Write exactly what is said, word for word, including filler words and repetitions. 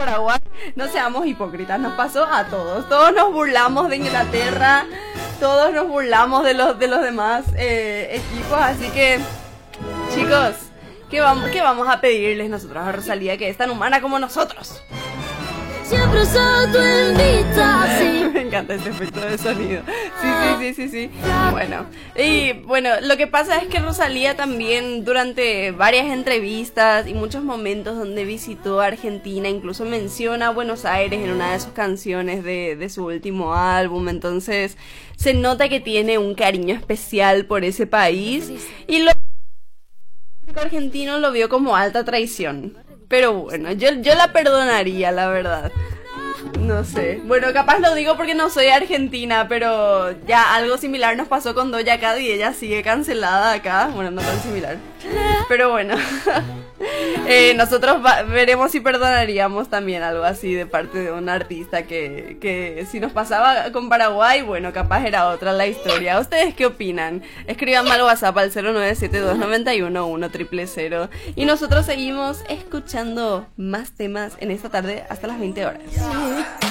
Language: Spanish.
Paraguay, no seamos hipócritas, nos pasó a todos. Todos nos burlamos de Inglaterra, todos nos burlamos de los, de los demás eh, equipos, así que, chicos, ¿qué vamos, ¿qué vamos a pedirles nosotros a Rosalía, que es tan humana como nosotros? Siempre soy tu invitación. Me encanta este efecto de sonido. Sí, sí, sí, sí, sí. Bueno, y bueno, lo que pasa es que Rosalía también durante varias entrevistas y muchos momentos donde visitó Argentina, incluso menciona a Buenos Aires en una de sus canciones de, de su último álbum. Entonces se nota que tiene un cariño especial por ese país y lo el público argentino lo vio como alta traición. Pero bueno, yo, yo la perdonaría, la verdad. No sé. Bueno, capaz lo digo porque no soy argentina, pero ya algo similar nos pasó con Doja Cat y ella sigue cancelada acá. Bueno, no tan similar. Pero bueno. eh, nosotros va- veremos si perdonaríamos también algo así de parte de un artista que, que si nos pasaba con Paraguay, bueno, capaz era otra la historia. ¿Ustedes qué opinan? Escríbanme al WhatsApp al cero nueve siete dos nueve uno uno cero cero cero. Y nosotros seguimos escuchando más temas en esta tarde hasta las veinte horas.